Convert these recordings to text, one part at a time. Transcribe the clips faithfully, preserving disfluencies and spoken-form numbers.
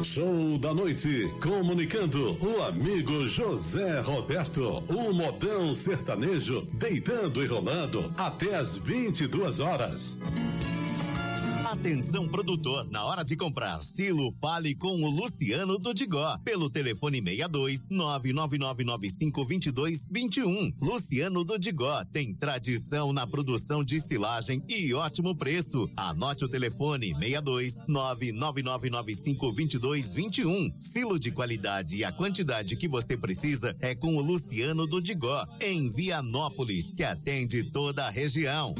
Show da noite, comunicando o amigo José Roberto, o modão sertanejo, deitando e rolando até as vinte e duas horas. Atenção produtor, na hora de comprar silo, fale com o Luciano do Digó, pelo telefone seis dois nove nove nove nove cinco dois dois dois um. Luciano do Digó tem tradição na produção de silagem e ótimo preço. Anote o telefone seis dois nove nove nove nove cinco dois dois dois um. Silo de qualidade e a quantidade que você precisa é com o Luciano do Digó, em Vianópolis, que atende toda a região.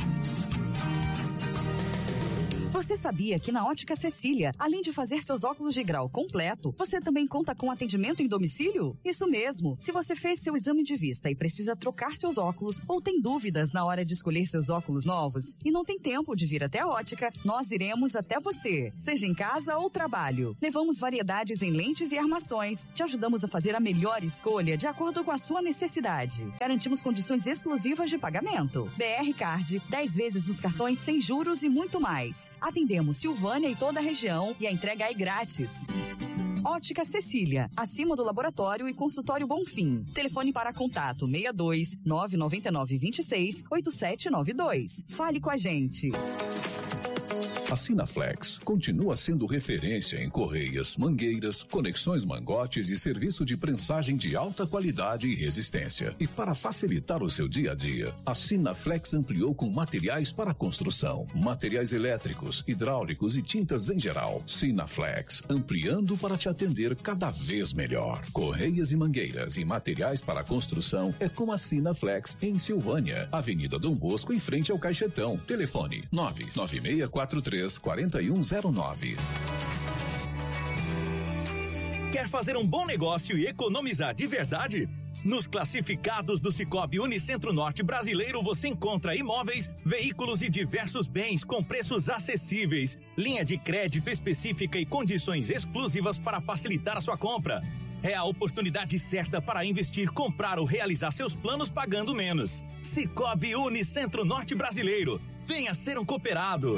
Você sabia que na Ótica Cecília, além de fazer seus óculos de grau completo, você também conta com atendimento em domicílio? Isso mesmo! Se você fez seu exame de vista e precisa trocar seus óculos ou tem dúvidas na hora de escolher seus óculos novos e não tem tempo de vir até a Ótica, nós iremos até você, seja em casa ou trabalho. Levamos variedades em lentes e armações. Te ajudamos a fazer a melhor escolha de acordo com a sua necessidade. Garantimos condições exclusivas de pagamento. B R Card, dez vezes nos cartões sem juros e muito mais. Atendemos Silvânia e toda a região e a entrega é grátis. Ótica Cecília, acima do laboratório e consultório Bonfim. Telefone para contato seis dois nove nove nove dois seis oito sete nove dois. Fale com a gente. A Sinaflex continua sendo referência em correias, mangueiras, conexões mangotes e serviço de prensagem de alta qualidade e resistência. E para facilitar o seu dia a dia, a Sinaflex ampliou com materiais para construção, materiais elétricos, hidráulicos e tintas em geral. Sinaflex, ampliando para te atender cada vez melhor. Correias e mangueiras e materiais para construção é com a Sinaflex em Silvânia, Avenida Dom Bosco, em frente ao Caixetão. Telefone nove nove seis quatro três quatro um zero nove. Quer fazer um bom negócio e economizar de verdade? Nos classificados do Sicoob Unicentro Norte Brasileiro você encontra imóveis, veículos e diversos bens com preços acessíveis, linha de crédito específica e condições exclusivas para facilitar a sua compra. É a oportunidade certa para investir, comprar ou realizar seus planos pagando menos. Sicoob Unicentro Norte Brasileiro. Venha ser um cooperado.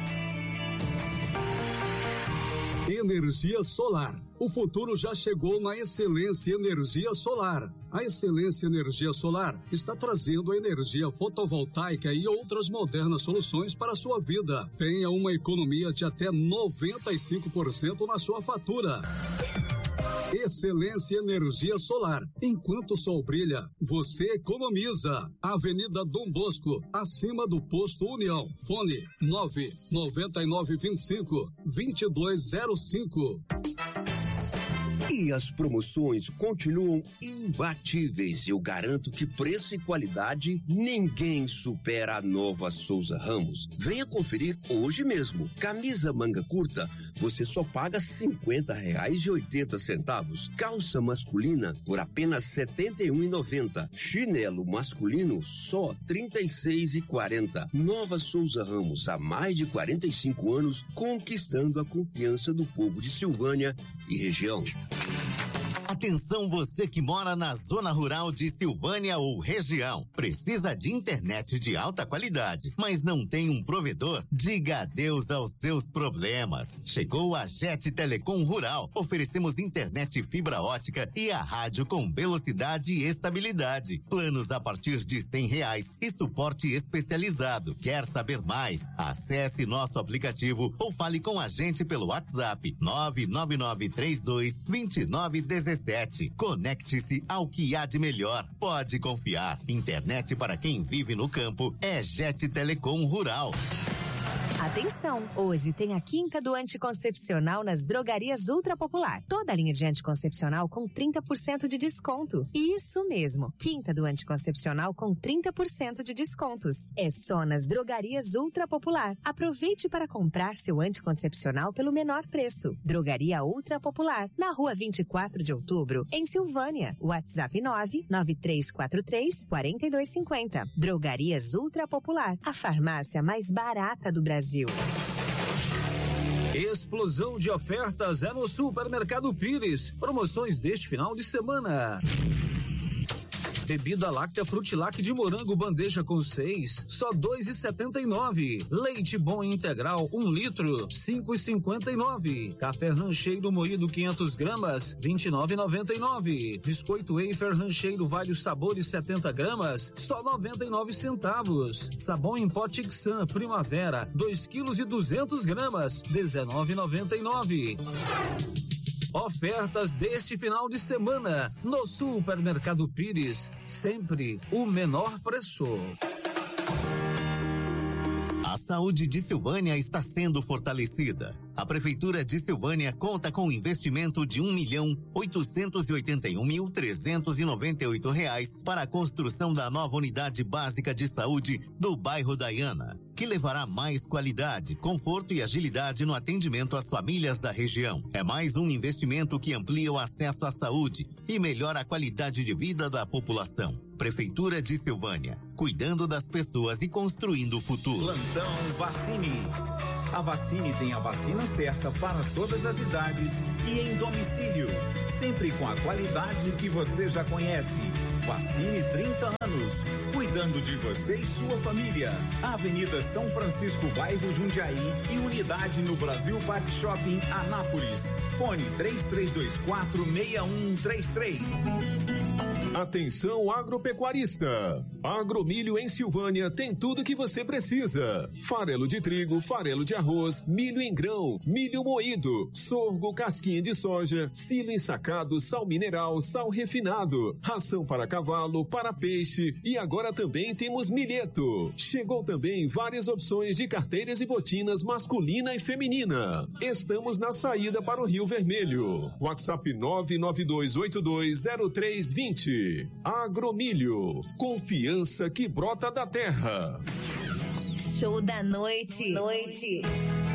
Energia solar. O futuro já chegou na Excelência Energia Solar. A Excelência Energia Solar está trazendo a energia fotovoltaica e outras modernas soluções para a sua vida. Tenha uma economia de até noventa e cinco por cento na sua fatura. Excelência Energia Solar. Enquanto o sol brilha, você economiza. Avenida Dom Bosco, acima do Posto União. Fone nove nove nove dois cinco dois dois zero cinco. E as promoções continuam imbatíveis. Eu garanto que preço e qualidade ninguém supera a Nova Souza Ramos. Venha conferir hoje mesmo. Camisa manga curta, você só paga cinquenta reais e oitenta centavos. Calça masculina por apenas setenta e um reais e noventa centavos. Chinelo masculino só trinta e seis reais e quarenta centavos. Nova Souza Ramos, há mais de quarenta e cinco anos, conquistando a confiança do povo de Silvânia e região. Atenção você que mora na zona rural de Silvânia ou região. Precisa de internet de alta qualidade, mas não tem um provedor? Diga adeus aos seus problemas. Chegou a Jet Telecom Rural. Oferecemos internet fibra ótica e a rádio com velocidade e estabilidade. Planos a partir de cem reais e suporte especializado. Quer saber mais? Acesse nosso aplicativo ou fale com a gente pelo WhatsApp nove nove nove três dois dois nove um sete. Conecte-se ao que há de melhor. Pode confiar. Internet para quem vive no campo é Jet Telecom Rural. Atenção! Hoje tem a quinta do anticoncepcional nas drogarias Ultra Popular. Toda a linha de anticoncepcional com trinta por cento de desconto. Isso mesmo, quinta do anticoncepcional com trinta por cento de descontos. É só nas drogarias Ultra Popular. Aproveite para comprar seu anticoncepcional pelo menor preço. Drogaria Ultra Popular, na rua vinte e quatro de outubro, em Silvânia. WhatsApp nove nove três quatro três quatro dois cinco zero. Drogarias Ultra Popular, a farmácia mais barata do Brasil. Explosão de ofertas é no Supermercado Pires. Promoções deste final de semana. Bebida láctea Frutilac de morango bandeja com seis, só dois e setenta e nove. Leite bom integral um litro, cinco e cinquenta e nove. Café rancheiro moído quinhentas gramas, vinte e nove e noventa e nove. Biscoito wafer rancheiro vários sabores setenta gramas, só noventa e nove centavos. Sabão em pó Tixan Primavera, dois quilos e duzentas gramas, dezenove e noventa e nove. Ofertas deste final de semana no Supermercado Pires, sempre o menor preço. A saúde de Silvânia está sendo fortalecida. A Prefeitura de Silvânia conta com um investimento de um milhão oitocentos e oitenta e um mil trezentos e noventa e oito reais para a construção da nova unidade básica de saúde do bairro Daiana, que levará mais qualidade, conforto e agilidade no atendimento às famílias da região. É mais um investimento que amplia o acesso à saúde e melhora a qualidade de vida da população. Prefeitura de Silvânia, cuidando das pessoas e construindo o futuro. Plantão Vacine. A Vacine tem a vacina certa para todas as idades e em domicílio, sempre com a qualidade que você já conhece. Vacine trinta anos, cuidando de você e sua família. Avenida São Francisco, bairro Jundiaí e unidade no Brasil Park Shopping, Anápolis. Fone três três dois quatro, seis um três três. Atenção agropecuarista. Agromilho em Silvânia tem tudo que você precisa. Farelo de trigo, farelo de arroz, milho em grão, milho moído, sorgo, casquinha de soja, silo ensacado, sal mineral, sal refinado, ração para cavalo, para peixe e agora também temos milheto. Chegou também várias opções de carteiras e botinas masculina e feminina. Estamos na saída para o Rio Vermelho. WhatsApp nove nove dois oito dois zero três dois zero. Agromilho, confiança que brota da terra. Show da noite. Noite.